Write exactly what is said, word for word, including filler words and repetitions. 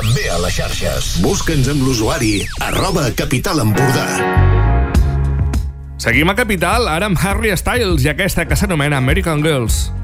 també a les xarxes. Busca'ns amb l'usuari arroba Capital Empordà. Seguim a Capital, ara amb Harry Styles i aquesta que s'anomena American Girls.